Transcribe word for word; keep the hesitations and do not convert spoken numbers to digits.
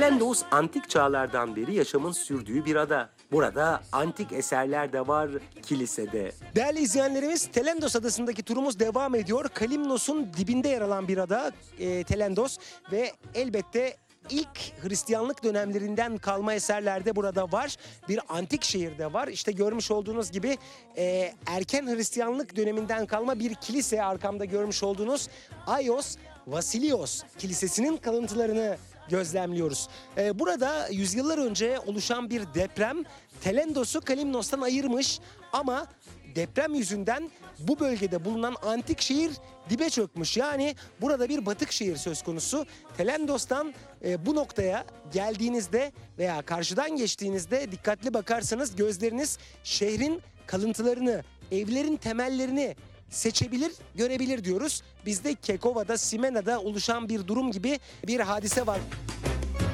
Telendos antik çağlardan beri yaşamın sürdüğü bir ada. Burada antik eserler de var kilisede. Değerli izleyenlerimiz, Telendos adasındaki turumuz devam ediyor. Kalimnos'un dibinde yer alan bir ada e, Telendos ve elbette İlk Hristiyanlık dönemlerinden kalma eserler de burada var. Bir antik şehirde var. İşte görmüş olduğunuz gibi e, erken Hristiyanlık döneminden kalma bir kilise, arkamda görmüş olduğunuz Aios Vasilios Kilisesi'nin kalıntılarını gözlemliyoruz. Ee, burada yüzyıllar önce oluşan bir deprem Telendos'u Kalimnos'tan ayırmış ama deprem yüzünden bu bölgede bulunan antik şehir dibe çökmüş. Yani burada bir batık şehir söz konusu. Telendos'tan e, bu noktaya geldiğinizde veya karşıdan geçtiğinizde dikkatli bakarsanız gözleriniz şehrin kalıntılarını, evlerin temellerini seçebilir, görebilir diyoruz. Bizde Kekova'da, Simena'da oluşan bir durum gibi bir hadise var.